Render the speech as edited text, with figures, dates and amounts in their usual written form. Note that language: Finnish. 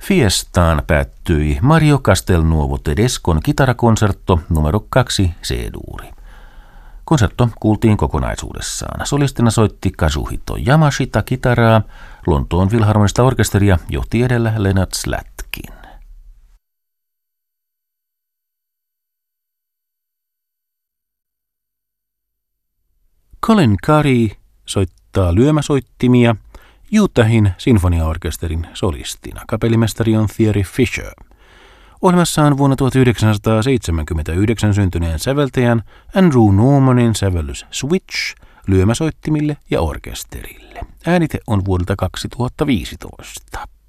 Fiestaan päättyi Mario Castelnuovo Tedescon kitarakonsertto numero 2 C-duuri. Konsertto kuultiin kokonaisuudessaan. Solistina soitti Kazuhito Yamashita kitaraa, Lontoon Filharmonista orkesteria johti edellä Leonard Slatkin. Colin Curry soittaa lyömäsoittimia Utahin sinfoniaorkesterin solistina. Kapellimestari on Thierry Fisher. Ohjelmassaan vuonna 1979 syntyneen säveltäjän Andrew Normanin sävellys Switch lyömäsoittimille ja orkesterille. Äänite on vuodelta 2015.